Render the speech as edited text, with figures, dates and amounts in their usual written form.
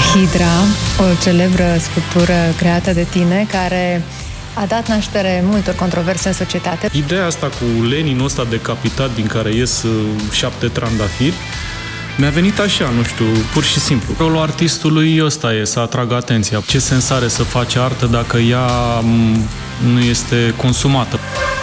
Hidra, o celebră sculptură creată de tine, care a dat naștere multor controverse în societate. Ideea asta cu Leninul ăsta decapitat din care ies 7 trandafiri mi-a venit așa, nu știu, pur și simplu. Rolul artistului ăsta e să atragă atenția. Ce sens are să faci artă dacă ea nu este consumată?